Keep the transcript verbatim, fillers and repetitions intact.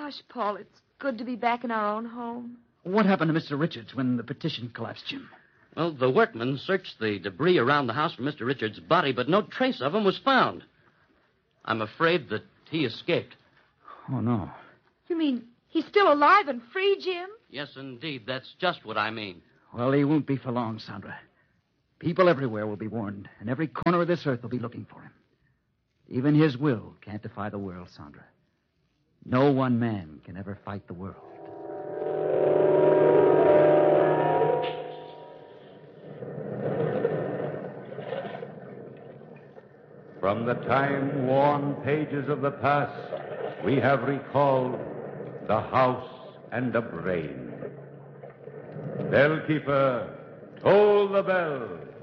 Gosh, Paul, it's good to be back in our own home. What happened to Mister Richards when the petition collapsed, Jim? Well, the workmen searched the debris around the house for Mister Richards' body, but no trace of him was found. I'm afraid that he escaped. Oh, no. You mean he's still alive and free, Jim? Yes, indeed. That's just what I mean. Well, he won't be for long, Sandra. People everywhere will be warned, and every corner of this earth will be looking for him. Even his will can't defy the world, Sandra. No one man can ever fight the world. From the time-worn pages of the past, we have recalled The House and the Brain. Bellkeeper, toll the bell.